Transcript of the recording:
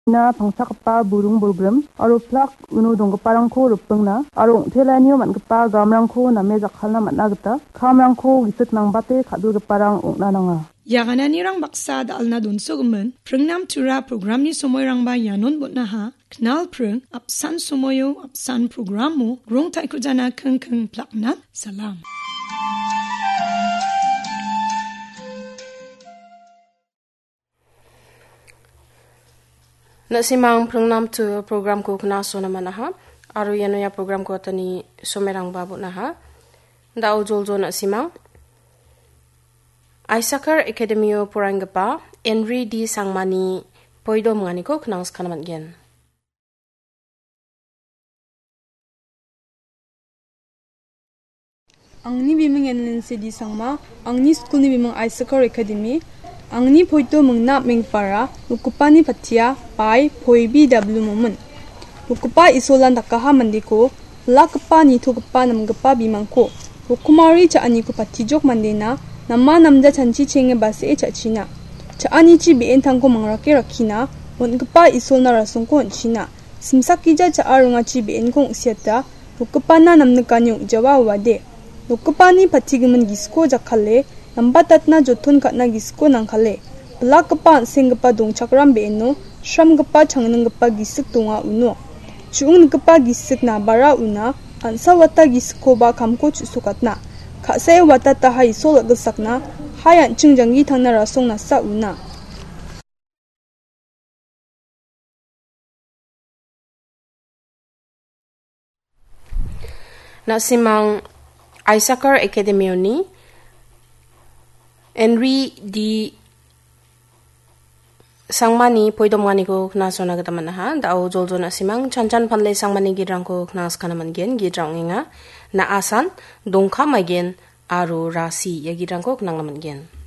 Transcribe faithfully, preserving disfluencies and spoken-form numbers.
na pangsakapa burung bolgrim aro plak uno donggiparangko ripengna aro ong·telanio man·gipa gamrangko name jakkalna man·a gita kamrangko gisik nangbate kadulgiparang ong·na nanga. Yagananirang baksa dalna donsogimin pringnam tura programni somoyrangba yanon botnaha knal pring apsan somoyo apsan programmu grong taikujana keng keng plakna salam. Nasimang pringnam tu program ko kena so naman ha aru yano ya program ko tani somerang babu na ha dau joljo nasimang Aisakar Academyo Puranggapa Henry D Sangmani poido mengani ko kenang skanaman gen. Angni bimeng enlense di sangma angni school ni bimeng Aisakar Academy angni poido mengnap mengpara ukupani patia pai poi B W momen ukupa isolan takaha mandiko lakapa ni tugapa namgapa bimangko ukumari cha ani ko patijok mandena nama namja chanchi chenge base chachina chaani chi ben tangko mangrake rakina ongpa isolna rasongko onchina simsakija chaarunga chi ben kong siata ukpana namnkanyo jawa wade ukpani patigimen gisko jakhalle nambatatna joton katna gisko nangkhale blakpa sengpa dongchakram beno shramgpa changnengpa gisik donga uno chungngpa gisik na bara una ansawata gisko ba kamko chusukatna Kasai watata hai solak gesakna hayan cingjangi tangna rasong nasa una. Nasimang Aisakar Academyo ni Henry D Sangmani poidom ngani ko kena sona gataman ha dau joljo nasimang chanchan panle sangmani girang ko kena skanaman gen girang inga na asan dongkha magen aru rasi yagirang ko kenang naman gen.